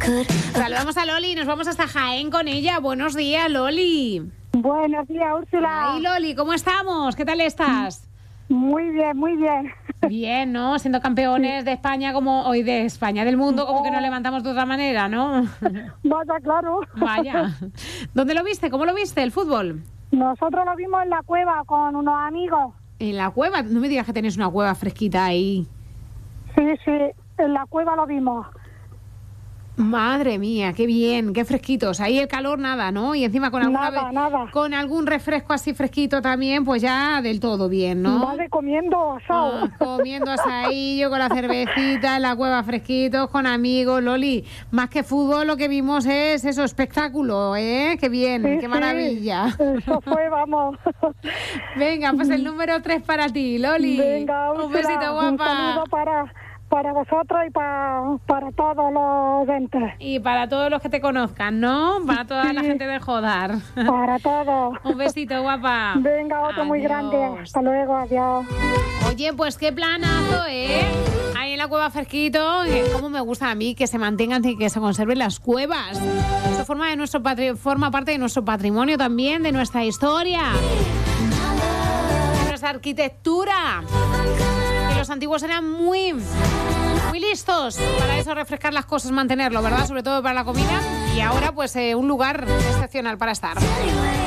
Saludamos a Loli y nos vamos hasta Jaén con ella. Buenos días, Loli. Buenos días, Úrsula. Ay, Loli, ¿cómo estamos? ¿Qué tal estás? Muy bien, muy bien. Bien, ¿no? Siendo campeones de España como hoy de España, del mundo, como que nos levantamos de otra manera, ¿no? Vaya, claro. Vaya. ¿Dónde lo viste? ¿Cómo lo viste, el fútbol? Nosotros lo vimos en la cueva con unos amigos. ¿En la cueva? No me digas que tenéis una cueva fresquita ahí. Sí, en la cueva lo vimos. Madre mía, qué bien, qué fresquitos. Ahí el calor nada, ¿no? Y encima con Nada. Con algún refresco así fresquito también, pues ya del todo bien, ¿no? Vale, comiendo asado. Comiendo asadillo con la cervecita en la cueva fresquitos, con amigos, Loli. Más que fútbol lo que vimos es eso, espectáculo, ¿eh? Qué bien, Sí, qué maravilla. Eso fue, vamos. Venga, pues el número 3 para ti, Loli. Venga, Úrsula, un besito, guapa. Un saludo para vosotros y para todos los oyentes. Y para todos los que te conozcan, ¿no? Para toda la gente de Jodar. Para todos. Un besito, guapa. Venga, otro muy grande. Hasta luego, adiós. Oye, pues qué planazo, ¿eh? Ahí en la cueva fresquito. Cómo me gusta a mí que se mantengan y que se conserven las cuevas. Eso forma parte de nuestro patrimonio también, de nuestra historia, de nuestra arquitectura. Los antiguos eran muy listos para eso, refrescar las cosas, mantenerlo, ¿verdad? Sobre todo para la comida. Y ahora, pues, un lugar excepcional para estar.